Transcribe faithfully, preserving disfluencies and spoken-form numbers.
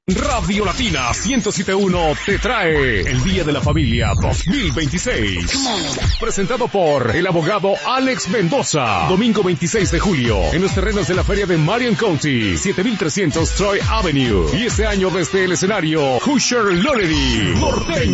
Radio Latina ciento siete punto uno te trae el Día de la Familia dos mil veintiséis. Presentado por el abogado Alex Mendoza. Domingo veintiséis de julio, en los terrenos de la feria de Marion County, siete mil trescientos Troy Avenue. Y este año desde el escenario, Usher Lonery, Norteño.